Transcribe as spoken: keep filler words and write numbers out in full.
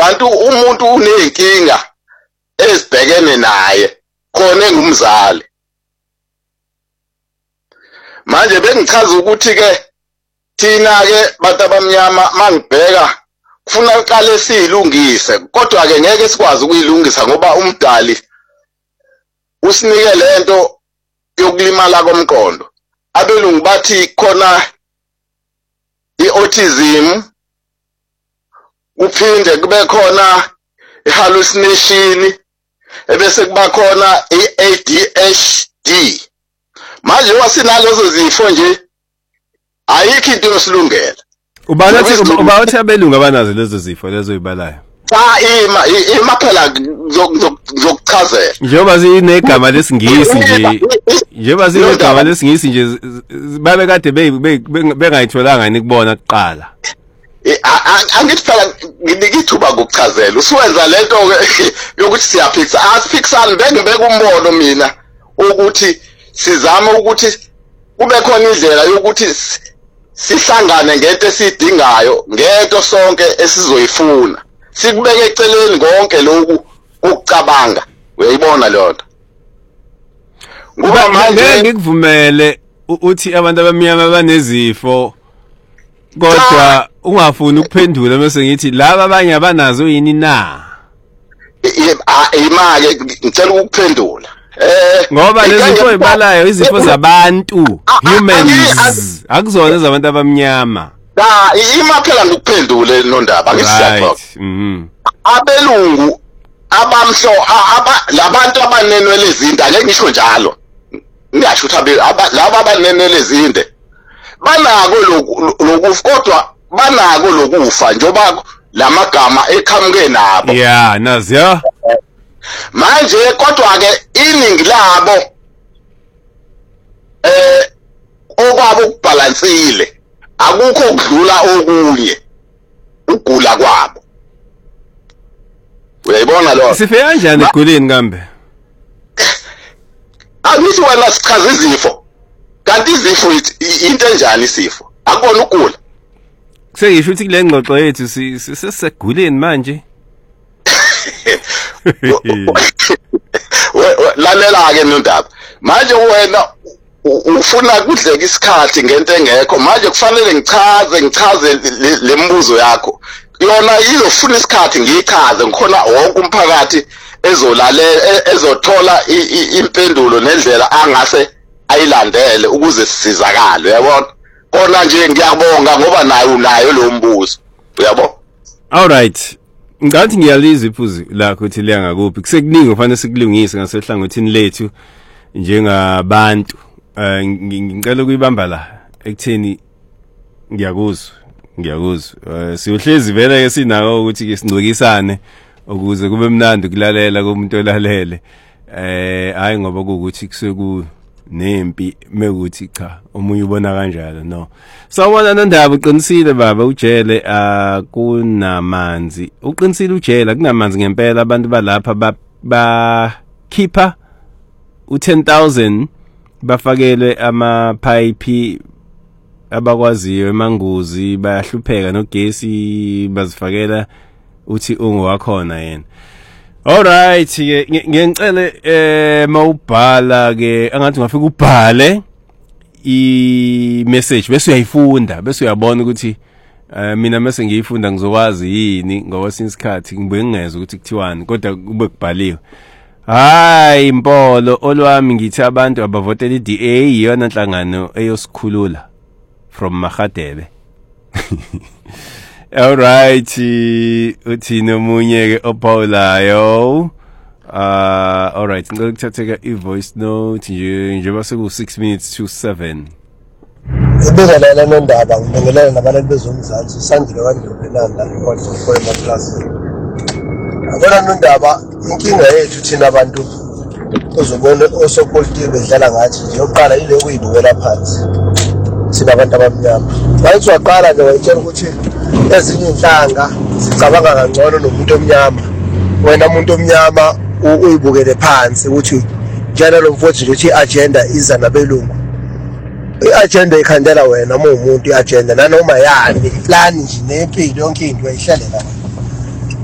kanti umuntu unenkinga ezibhekene naye khona engumzali. Manje bengichaza ukuthi ke thina ke bantu abamnyama mangibheka kufuna uqale silungise, kodwa ke ngeke sikwazi ukuyilungisa ngoba umdali usinike lento yokulimala komqondo. Abelungu bathi khona i-autism, uphinde kube khona i-hallucination, ebese kuba khona i-A D H D. Manje wasinalezo zifo nje ayikho into yosilungela. Ubani uthi uba uthi abelungu abanazo lezo zifo lezo ibalayo. Cha ima ima phela zokuchazela. Njengoba zinegama lesingisi nje. Njengoba zinegama lesingisi nje babe kade bengayitholanga nikubona kuqala. Angithi phela ngithuba ukuchazela. Usuwenza lento yokuthi siyaphikisa. Asiphikisani bengibeka umbono mina ukuthi sizama ukuthi kube khona indlela yokuthi sihlangane ngento esidingayo, ngento sonke esizoyifuna. Sikubeke eceleni konke lokhu ukucabanga. Uyayibona lonto. Ngoba manje ngikuvumele uthi abantu abamnyama banezifo kodwa ungafuni ukuphendula bese ngithi laba abanye abanazo yini na? Imake ngicela ukuphendula. Eh ngoba lezi zifo ibalayo izifo zabantu, humans, akuzona ezabantu abamnyama. Da ima phela ngikuphendule nondaba ngisiyapho. Mhm. Abelungu abamhlo labantu abanenwele izinto ake ngisho njalo. Ngiyasho ukuthi laba abanenwele izinde banako lokufa kodwa banako lokufa njoba lamagama eqhamuke nabo. Yeah, nazi ya. Manje kodwa ke iningi labo eh okwabo ukubalansile akukho ukudlula okunye ugula kwabo. Uyayibona lo? Sife kanjani eguleni kambe? Angithi wena sichaza izifo. Kanti izifo into enjani isifo? Akubona ukugula. Seyisho ukuthi kule ngxoxo yethu siseguleni manje. Lalela ke nondaba. Manje wena ufuna kudleka isikhathi ngento engekho. Manje kufanele ngichaze ngichaze lembuzo yakho. Yona izofuna isikhathi ngiyichaze ngikhona wonke umphakathi ezolalela ezothola impendulo nendlela angase ayilandele ukuze sisizakale, uyabona? Kona nje ngiyabonga ngoba nayo unayo lo mbuzo. Uyabona? All right. Ngathi ngiyalizwa iphuzu lakho ukuthi liya ngakuphi. Kusekuningi kufanele sikulungise ngasehlangothini lethu njengabantu. Eh ngicela ukuyibamba la ekutheni ngiyakuzwa. Ngiyakuzwa. Siyohlezi vele ke sinako ukuthi ke singcokisane ukuze kube mnandi ukulalela komuntu olalele. Eh hayi ngoba ukuthi kuseku nempi mekuthi cha omunye ubona kanjalo no. Sawubona nondaba uqinisile baba ujele akunamanzi. Uqinisile ujele akunamanzi ngempela abantu balapha ba ba keeper u ten thousand bafakelwe ama pipe abakwaziyo emanguzi bayahlupheka nogesi bazifakela uthi ungowakhona yena. All right ke ngiyacela eh mawubhala ke angathi ungafika ubhale I message bese uyayifunda bese uyabona ukuthi mina mase ngiyifunda ngizokwazi yini ngoba sinsikhathi ngibuye ngingezwe ukuthi kuthiwani kodwa kube kubhaliwe. Hayi impolo olwami ngithi abantu abavotela I D A iyona inhlangano eyosikhulula from Mahadebe. All right uthi nomunye ke opawulayo. Uh all right ngicela ukuthatha I voice note nje njengoba seku six minutes to seven. Ibizela nondaba ngibingelela nabantu bezomzansi Sandile kaNdlovulenanda kodwa for my class. Abona nondaba inkinga yethu thina abantu uzobona osopolitiki bedlala ngathi nje oqala ile kuyibukela phansi. Sina abantu abamnyama. Bayithi waqala ke wayitshela ukuthi ezinye inhlanga zicabanga kangcono nomuntu omnyama. Wena umuntu omnyama uyibukele phansi ukuthi njalo lo mfowethu nje uthi agenda iza nabelungu. I-agenda ikhandela wena uma umuntu I-agenda nanoma yani plan nje nempilo yonke into ayihlelela.